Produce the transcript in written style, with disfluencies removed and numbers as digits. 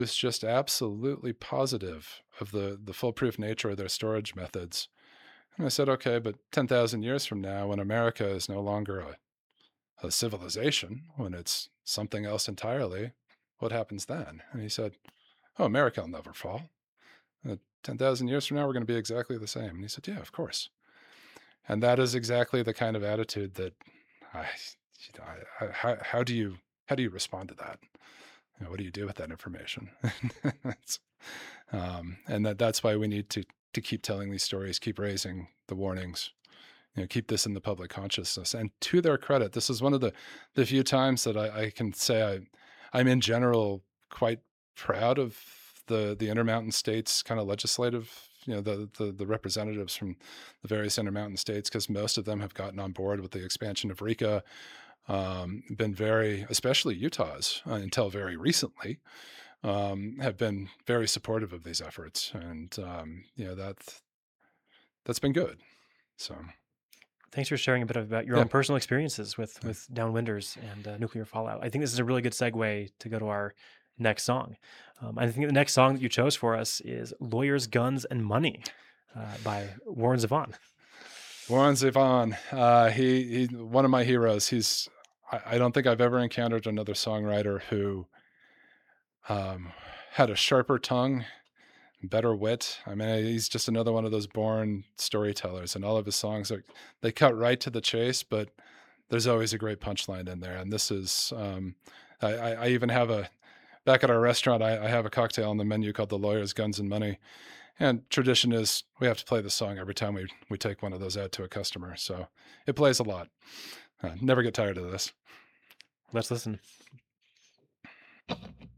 was just absolutely positive of the foolproof nature of their storage methods. And I said, okay, but 10,000 years from now, when America is no longer a civilization, when it's something else entirely, what happens then? And he said, oh, America will never fall. 10,000 years from now, we're going to be exactly the same. And he said, yeah, of course. And that is exactly the kind of attitude that I, how do you respond to that? What do you do with that information? And that's why we need to keep telling these stories, keep raising the warnings, keep this in the public consciousness. And to their credit, this is one of the few times that I can say I'm in general quite proud of the Intermountain States kind of legislative, the representatives from the various Intermountain States, because most of them have gotten on board with the expansion of RECA. Been very, especially Utah's, until very recently, have been very supportive of these efforts, and that's been good. So Thanks for sharing a bit about your yeah, own personal experiences yeah. with downwinders and nuclear fallout. I think this is a really good segue to go to our next song. I think the next song that you chose for us is "Lawyers, Guns, and Money" by Warren Zevon. Warren Zevon, he one of my heroes. I don't think I've ever encountered another songwriter who um, had a sharper tongue, better wit. I mean, he's just another one of those born storytellers, and all of his songs they cut right to the chase, but there's always a great punchline in there. And this is, I even have back at our restaurant, I have a cocktail on the menu called the Lawyers, Guns, and Money. And tradition is we have to play the song every time we take one of those out to a customer. So it plays a lot. Never get tired of this. Let's listen.